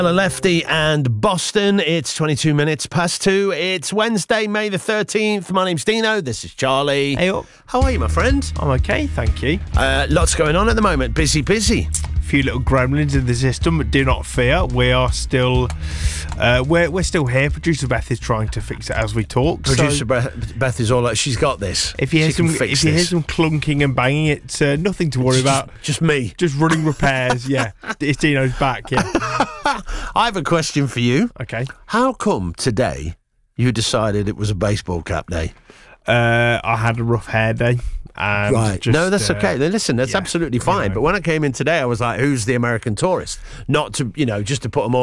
Lefty and Boston. It's 22 minutes past 2. It's Wednesday, May the 13th. My name's Dino. This is Charlie. Hey up. How are you, my friend? I'm okay, thank you. Lots going on at the moment. Busy. A few little gremlins in the system, but do not fear. We are still, we're still here. Producer Beth is trying to fix it as we talk. Producer Beth is all like, she's got this. If you hear some clunking and banging, it's nothing to worry about. Just me. Just running repairs. Yeah, it's Dino's back. Yeah. I have a question for you. Okay. How come today you decided it was a baseball cap day? I had a rough hair day. And right. No, that's okay. Listen, that's absolutely fine. You know. But when I came in today, I was like, who's the American tourist? Not to, just to put them all